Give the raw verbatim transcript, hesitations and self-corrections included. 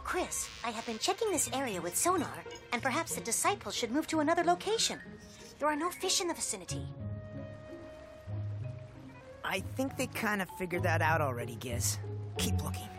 Chris, I have been checking this area with sonar, and perhaps the disciples should move to another location. There are no fish in the vicinity. I think they kind of figured that out already, Giz. Keep looking.